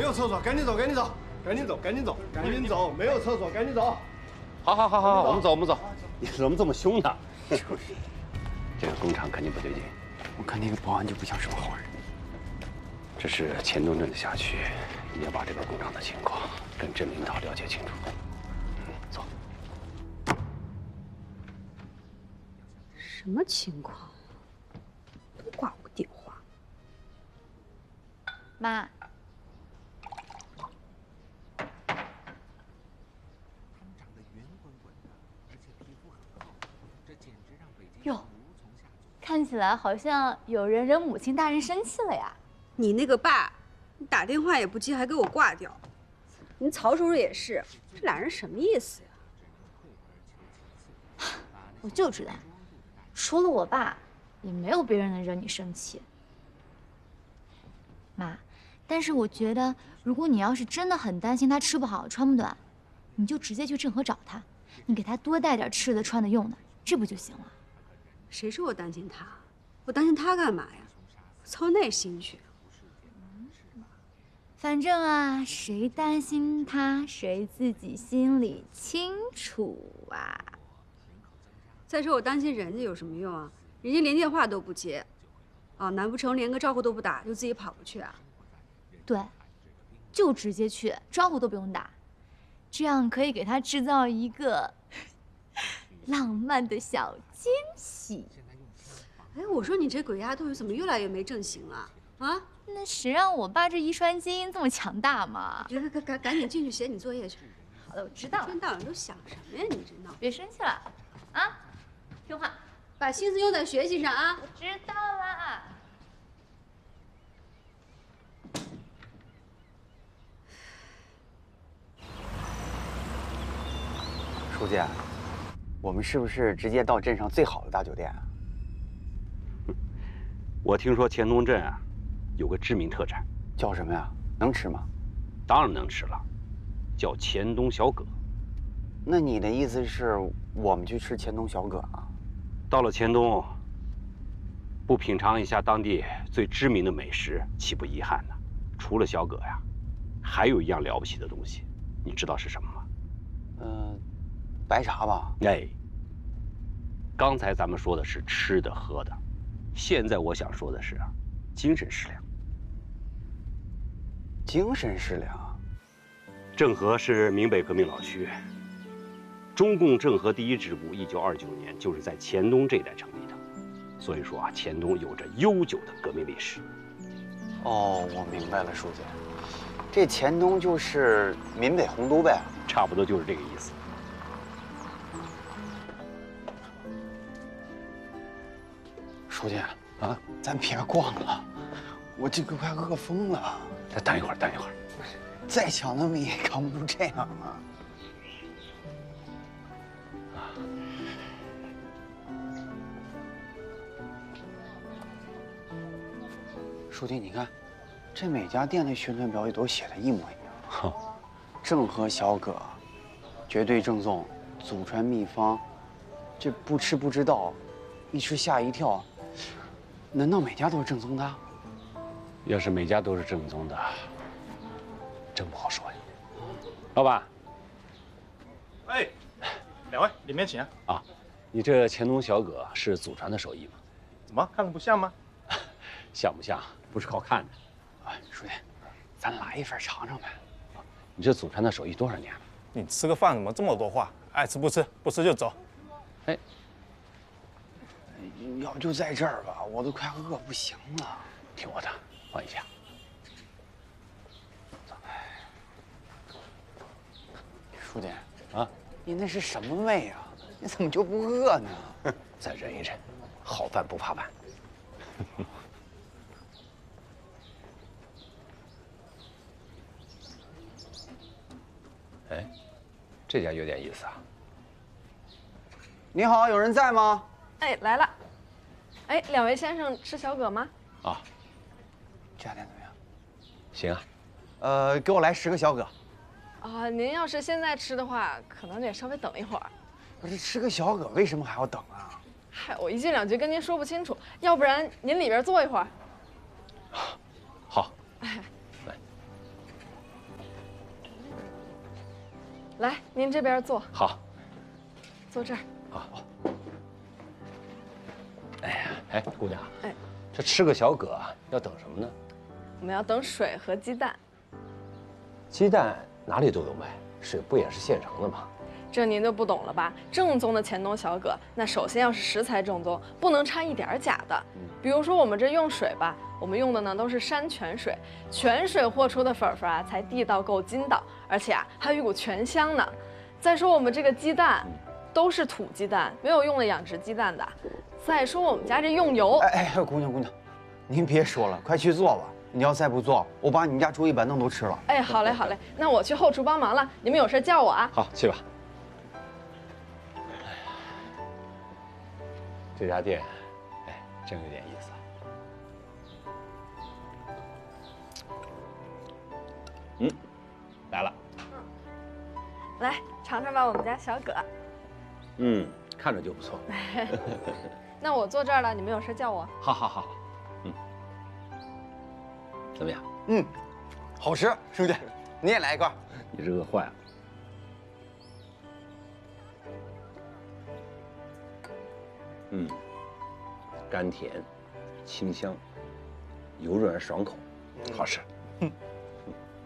没有厕所，赶紧走，赶紧走，赶紧走，赶紧走，赶紧走，没有厕所，赶紧走。 好，我们走，我们走。你怎么这么凶呢？就是，这个工厂肯定不对劲。我看那个保安就不像什么好人。这是钱东镇的辖区，你要把这个工厂的情况跟镇领导了解清楚。走。 什么情况？都挂我电话。 妈。 哟，看起来好像有人惹母亲大人生气了呀！ 你那个爸，你打电话也不接，还给我挂掉。你曹叔叔也是，这俩人什么意思呀？ 我就知道，除了我爸，也没有别人能惹你生气。妈，但是我觉得，如果你要是真的很担心他吃不好穿不暖，你就直接去镇河找他，你给他多带点吃的穿的用的，这不就行了？ 谁说我担心他？我担心他干嘛呀？操那心去！ 反正啊，谁担心他，谁自己心里清楚啊。 再说我担心人家有什么用啊？人家连电话都不接，啊，难不成连个招呼都不打，就自己跑过去啊？ 对，就直接去，招呼都不用打，这样可以给他制造一个浪漫的小惊喜。 哎，我说你这鬼丫头怎么越来越没正形了啊？ 那谁让我爸这遗传基因这么强大嘛？ 赶紧进去写你作业去。 好的，我知道了。 一天到晚都想什么呀？你这闹！ 别生气了，啊，听话， 把心思用在学习上啊。 我知道了。 书记，我们是不是直接到镇上最好的大酒店啊？ 我听说钱东镇啊，有个知名特产， 叫什么呀？能吃吗？ 当然能吃了，叫钱东小葛。 那你的意思是我们去吃钱东小葛啊？ 到了钱东，不品尝一下当地最知名的美食，岂不遗憾呢？除了小葛呀，还有一样了不起的东西，你知道是什么吗？ 白茶吧？ 哎，刚才咱们说的是吃的喝的，现在我想说的是精神食粮。 精神食粮。 郑和是闽北革命老区，中共郑和第一支部1929年就是在钱东这一带成立的，所以说啊，钱东有着悠久的革命历史。 哦，我明白了，书记，这钱东就是闽北洪都呗？ 差不多就是这个意思。 书记啊，咱别逛了，我这个快饿疯了。 再等一会儿，等一会儿。 再抢那么也扛不住这样啊！书记，你看，这每家店的宣传标语都写的一模一样。郑和小葛，绝对正宗，祖传秘方，这不吃不知道，一吃吓一跳。难道每家都是正宗的？ 要是每家都是正宗的，真不好说呀。老板， 哎，两位里面请啊。 啊，你这钱东小葛是祖传的手艺吗？ 怎么看着不像吗？ 像不像？不是靠看的。 哎，书记，咱来一份尝尝呗。 你这祖传的手艺多少年了？ 你吃个饭怎么这么多话？爱吃不吃，不吃就走。 哎， 要不就在这儿吧，我都快饿不行了。 听我的，换一下。 书记啊， 你那是什么胃啊？你怎么就不饿呢？ 再忍一忍，好饭不怕晚。哎，这家有点意思啊。 你好，有人在吗？ 哎，来了。哎，两位先生吃小葛吗？ 啊， 这家店怎么样？ 行啊。 给我来10个小葛。 啊，您要是现在吃的话，可能得稍微等一会儿。 不是吃个小葛，为什么还要等啊？ 嗨，我一句两句跟您说不清楚，要不然您里边坐一会儿。 好。 哎， 来。 来，您这边坐， 好， 坐这儿。 好。哎呀，哎，姑娘， 哎， 这吃个小葛要等什么呢？ 我们要等水和鸡蛋。 鸡蛋哪里都有卖，水不也是现成的吗？ 这您就不懂了吧？正宗的黔东小葛，那首先要是食材正宗，不能掺一点儿假的。比如说我们这用水吧，我们用的呢都是山泉水，泉水和出的粉粉啊才地道够筋道，而且啊还有一股泉香呢。再说我们这个鸡蛋，都是土鸡蛋，没有用的养殖鸡蛋的。再说我们家这用油， 哎，姑娘，您别说了，快去做吧。你要再不做，我把你们家桌椅板凳都吃了。 哎，好嘞，那我去后厨帮忙了，你们有事叫我啊。 好，去吧。这家店，哎，真有点意思。来了。 来尝尝吧，我们家小葛。 看着就不错。 那我坐这儿了，你们有事叫我。 好，怎么样？ 好吃，兄弟，你也来一块。 你是饿坏了。甘甜、清香、油软爽口，好吃。